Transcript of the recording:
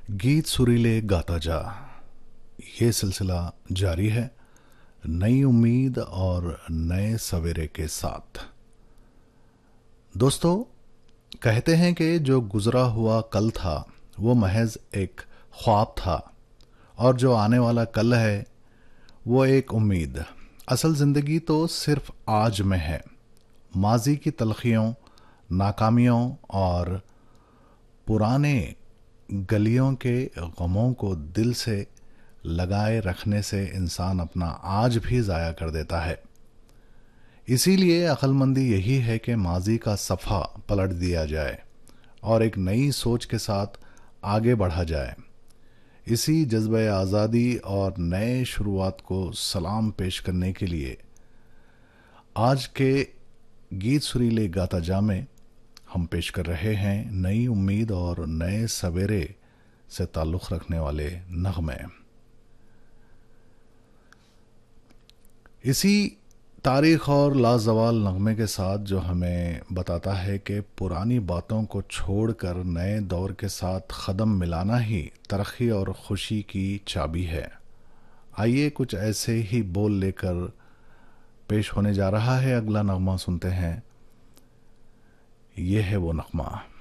गीत सुरीले गाता जा, ये सिलसिला जारी है नई उम्मीद और नए सवेरे के साथ। दोस्तों, कहते हैं कि जो गुजरा हुआ कल था वो महज एक ख्वाब था और जो आने वाला कल है वो एक उम्मीद। असल ज़िंदगी तो सिर्फ आज में है। माजी की तलखियों, नाकामियों और पुराने गलियों के गमों को दिल से लगाए रखने से इंसान अपना आज भी ज़ाया कर देता है। इसीलिए अक्लमंदी यही है कि माजी का सफ़ा पलट दिया जाए और एक नई सोच के साथ आगे बढ़ा जाए। इसी जज्बे आज़ादी और नए शुरुआत को सलाम पेश करने के लिए आज के गीत सुरीले गाता जा में हम पेश कर रहे हैं नई उम्मीद और नए सवेरे से ताल्लुक़ रखने वाले नगमे। इसी तारीख़ और लाजवाल नगमे के साथ जो हमें बताता है कि पुरानी बातों को छोड़कर नए दौर के साथ क़दम मिलाना ही तरक्की और खुशी की चाबी है। आइए कुछ ऐसे ही बोल लेकर पेश होने जा रहा है अगला नगमा। सुनते हैं, ये है वो नगमा।